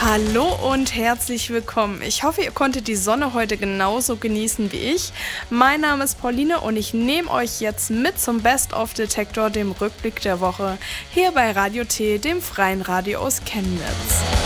Hallo und herzlich willkommen. Ich hoffe, ihr konntet die Sonne heute genauso genießen wie ich. Mein Name ist Pauline und ich nehme euch jetzt mit zum Best-of-Detektor, dem Rückblick der Woche, hier bei Radio T, dem freien Radio aus Chemnitz.